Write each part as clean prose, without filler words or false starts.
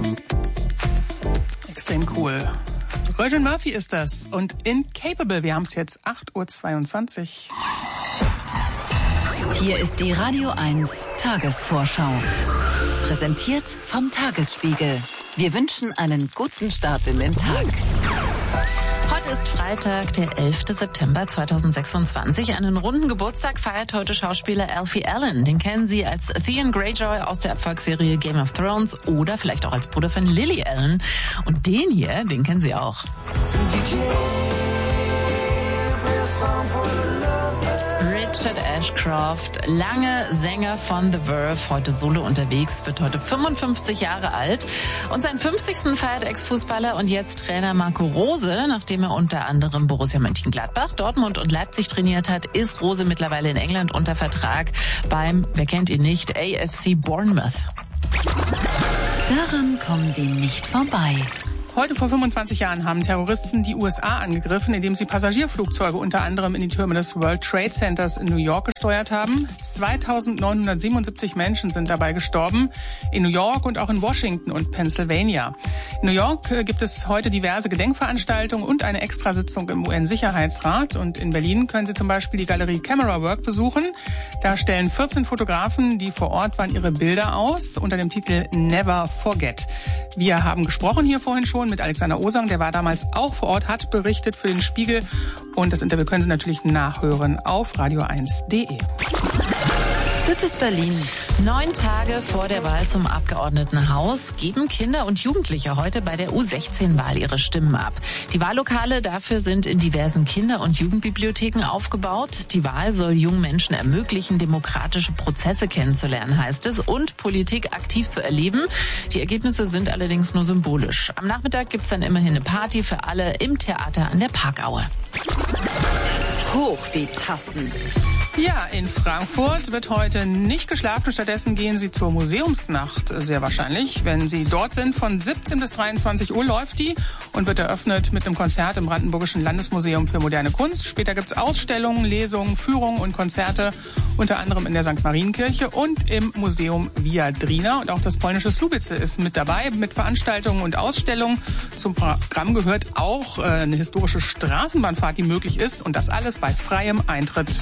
Extrem cool. Roisin Murphy ist das und Incapable. Wir haben es jetzt 8:22 Uhr. Hier ist die Radio 1 Tagesvorschau. Präsentiert vom Tagesspiegel. Wir wünschen einen guten Start in den Tag. Heute ist Freitag, der 11. September 2026. Einen runden Geburtstag feiert heute Schauspieler Alfie Allen. Den kennen Sie als Theon Greyjoy aus der Erfolgsserie Game of Thrones oder vielleicht auch als Bruder von Lily Allen. Und den hier, den kennen Sie auch. Richard Ashcroft, lange Sänger von The Verve, heute solo unterwegs, wird heute 55 Jahre alt. Und seinen 50. feiert Ex-Fußballer und jetzt Trainer Marco Rose. Nachdem er unter anderem Borussia Mönchengladbach, Dortmund und Leipzig trainiert hat, ist Rose mittlerweile in England unter Vertrag beim, wer kennt ihn nicht, AFC Bournemouth. Daran kommen Sie nicht vorbei. Heute vor 25 Jahren haben Terroristen die USA angegriffen, indem sie Passagierflugzeuge unter anderem in die Türme des World Trade Centers in New York gesteuert haben. 2977 Menschen sind dabei gestorben, in New York und auch in Washington und Pennsylvania. In New York gibt es heute diverse Gedenkveranstaltungen und eine Extrasitzung im UN-Sicherheitsrat. Und in Berlin können Sie zum Beispiel die Galerie Camera Work besuchen. Da stellen 14 Fotografen, die vor Ort waren, ihre Bilder aus unter dem Titel Never Forget. Wir haben gesprochen hier vorhin schon mit Alexander Osang, der war damals auch vor Ort, hat berichtet für den Spiegel. Und das Interview können Sie natürlich nachhören auf radio1.de. Das ist Berlin. 9 Tage vor der Wahl zum Abgeordnetenhaus geben Kinder und Jugendliche heute bei der U16-Wahl ihre Stimmen ab. Die Wahllokale dafür sind in diversen Kinder- und Jugendbibliotheken aufgebaut. Die Wahl soll jungen Menschen ermöglichen, demokratische Prozesse kennenzulernen, heißt es, und Politik aktiv zu erleben. Die Ergebnisse sind allerdings nur symbolisch. Am Nachmittag gibt's dann immerhin eine Party für alle im Theater an der Parkaue. Hoch die Tassen. Ja, in Frankfurt wird heute nicht geschlafen. Stattdessen gehen Sie zur Museumsnacht, sehr wahrscheinlich. Wenn Sie dort sind, von 17 bis 23 Uhr läuft die und wird eröffnet mit einem Konzert im Brandenburgischen Landesmuseum für moderne Kunst. Später gibt's Ausstellungen, Lesungen, Führungen und Konzerte, unter anderem in der St. Marienkirche und im Museum Viadrina. Und auch das polnische Słubice ist mit dabei, mit Veranstaltungen und Ausstellungen. Zum Programm gehört auch eine historische Straßenbahnfahrt, die möglich ist. Und das alles bei freiem Eintritt.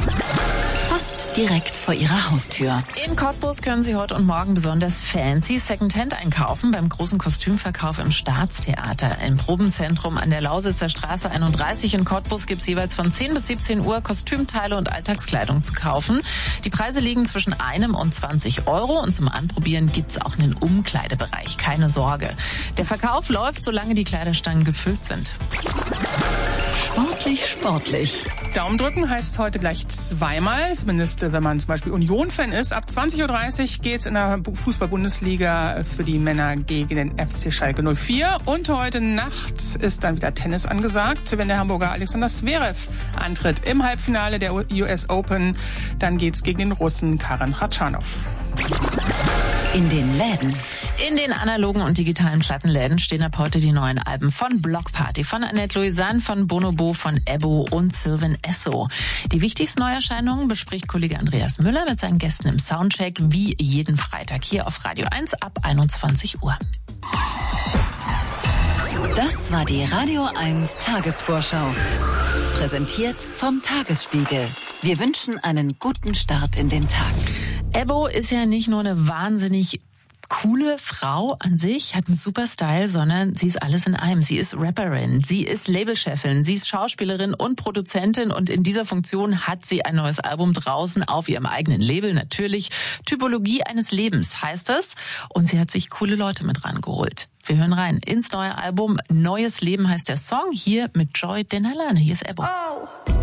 Fast direkt vor Ihrer Haustür. In Cottbus können Sie heute und morgen besonders fancy Secondhand einkaufen beim großen Kostümverkauf im Staatstheater. Im Probenzentrum an der Lausitzer Straße 31 in Cottbus gibt's jeweils von 10 bis 17 Uhr Kostümteile und Alltagskleidung zu kaufen. Die Preise liegen zwischen 1 und 20 Euro und zum Anprobieren gibt's auch einen Umkleidebereich. Keine Sorge. Der Verkauf läuft, solange die Kleiderstangen gefüllt sind. Sportlich, sportlich. Daumen drücken heißt heute gleich zweimal, zumindest wenn man zum Beispiel Union-Fan ist. Ab 20.30 Uhr geht's in der Fußball-Bundesliga für die Männer gegen den FC Schalke 04. Und heute Nacht ist dann wieder Tennis angesagt, wenn der Hamburger Alexander Zverev antritt im Halbfinale der US Open. Dann geht's gegen den Russen Karen Khachanov. In den Läden. In den analogen und digitalen Plattenläden stehen ab heute die neuen Alben von Block Party, von Annette Louisanne, von Bonobo, von Ebbo und Sylvan Esso. Die wichtigsten Neuerscheinungen bespricht Kollege Andreas Müller mit seinen Gästen im Soundcheck wie jeden Freitag hier auf Radio 1 ab 21 Uhr. Das war die Radio 1 Tagesvorschau. Präsentiert vom Tagesspiegel. Wir wünschen einen guten Start in den Tag. Ebbo ist ja nicht nur eine wahnsinnig coole Frau an sich, hat einen super Style, sondern sie ist alles in einem. Sie ist Rapperin, sie ist Labelchefin, sie ist Schauspielerin und Produzentin und in dieser Funktion hat sie ein neues Album draußen auf ihrem eigenen Label. Natürlich Typologie eines Lebens heißt es und sie hat sich coole Leute mit rangeholt. Wir hören rein ins neue Album. Neues Leben heißt der Song, hier mit Joy Denalane. Hier ist Ebbo. Oh.